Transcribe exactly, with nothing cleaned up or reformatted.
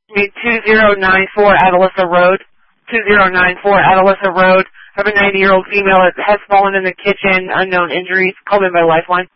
Me two zero nine four Atalissa Road. two zero nine four Atalissa Road. I have a ninety-year-old female that has fallen in the kitchen, unknown injuries. Call me by Lifeline.